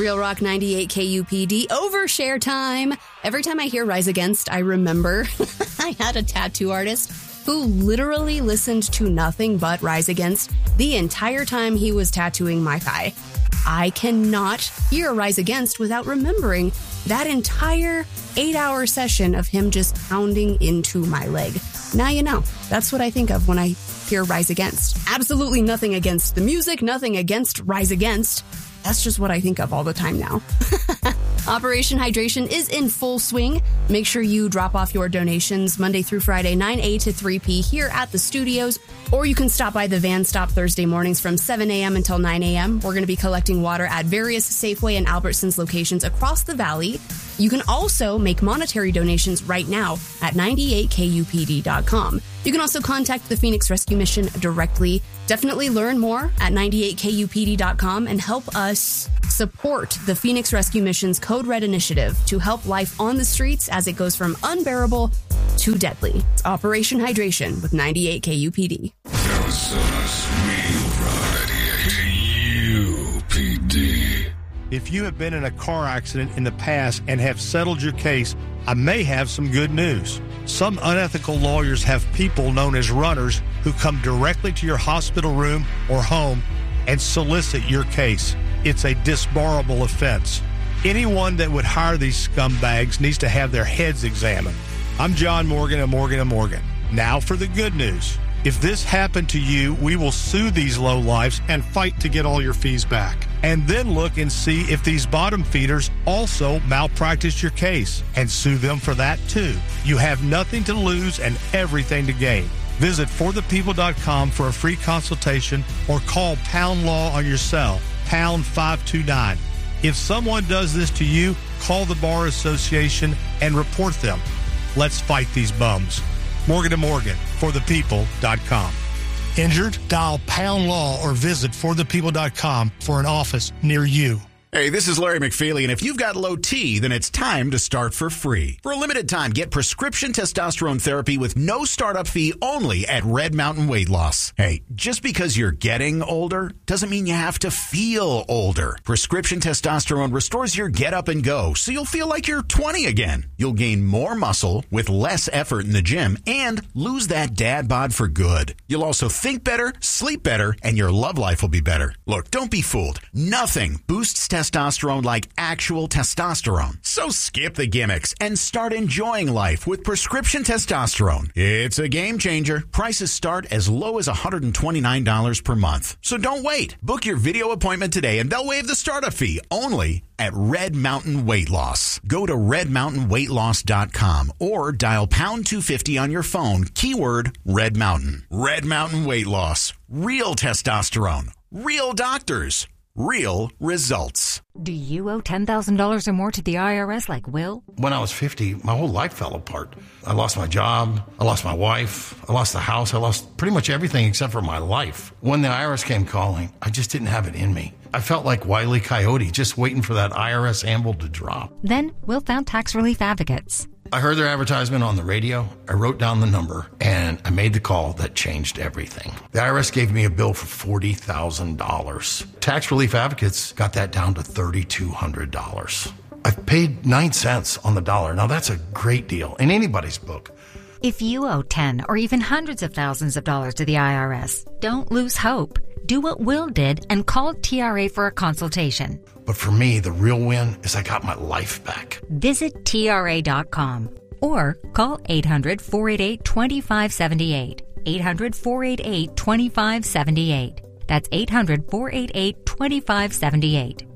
Real Rock 98 KUPD, overshare time. Every time I hear Rise Against, I remember I had a tattoo artist who literally listened to nothing but Rise Against the entire time he was tattooing my thigh. I cannot hear Rise Against without remembering that entire 8-hour session of him just pounding into my leg. Now you know. That's what I think of when I hear Rise Against. Absolutely nothing against the music, nothing against Rise Against. That's just what I think of all the time now. Operation Hydration is in full swing. Make sure you drop off your donations Monday through Friday, 9 to 3 p. here at the studios, or you can stop by the van stop Thursday mornings from 7 a.m. until 9 a.m. We're going to be collecting water at various Safeway and Albertsons locations across the valley. You can also make monetary donations right now at 98kupd.com. You can also contact the Phoenix Rescue Mission directly. Definitely learn more at 98kupd.com and help us support the Phoenix Rescue Mission's Code Red initiative to help life on the streets as it goes from unbearable to deadly. It's Operation Hydration with 98 KUPD. Arizona's Real 98 UPD. If you have been in a car accident in the past and have settled your case, I may have some good news. Some unethical lawyers have people known as runners who come directly to your hospital room or home and solicit your case. It's a disbarable offense. Anyone that would hire these scumbags needs to have their heads examined. I'm John Morgan of Morgan & Morgan. Now for the good news. If this happened to you, we will sue these lowlifes and fight to get all your fees back. And then look and see if these bottom feeders also malpractice your case and sue them for that too. You have nothing to lose and everything to gain. Visit forthepeople.com for a free consultation or call Pound Law on your cell, pound 529. If someone does this to you, call the Bar Association and report them. Let's fight these bums. Morgan & Morgan, forthepeople.com. Injured? Dial Pound Law or visit forthepeople.com for an office near you. Hey, this is Larry McFeely, and if you've got low T, then it's time to start for free. For a limited time, get prescription testosterone therapy with no startup fee only at Red Mountain Weight Loss. Hey, just because you're getting older doesn't mean you have to feel older. Prescription testosterone restores your get up and go, so you'll feel like you're 20 again. You'll gain more muscle with less effort in the gym and lose that dad bod for good. You'll also think better, sleep better, and your love life will be better. Look, don't be fooled. Nothing boosts testosterone like actual testosterone. So skip the gimmicks and start enjoying life with prescription testosterone. It's a game changer. Prices start as low as $129 per month. So don't wait. Book your video appointment today and they'll waive the startup fee only at Red Mountain Weight Loss. Go to redmountainweightloss.com or dial pound 250 on your phone, keyword Red Mountain. Red Mountain Weight Loss. Real testosterone. Real doctors. Real results. Do you owe $10,000 or more to the IRS like Will? When I was 50, my whole life fell apart. I lost my job. I lost my wife. I lost the house. I lost pretty much everything except for my life. When the IRS came calling, I just didn't have it in me. I felt like Wile E. Coyote, just waiting for that IRS anvil to drop. Then Will found Tax Relief Advocates. I heard their advertisement on the radio. I wrote down the number, and I made the call that changed everything. The IRS gave me a bill for $40,000. Tax Relief Advocates got that down to $3,200. I've paid 9 cents on the dollar. Now, that's a great deal in anybody's book. If you owe 10 or even hundreds of thousands of dollars to the IRS, don't lose hope. Do what Will did and call TRA for a consultation. But for me, the real win is I got my life back. Visit TRA.com or call 800-488-2578. 800-488-2578. That's 800-488-2578.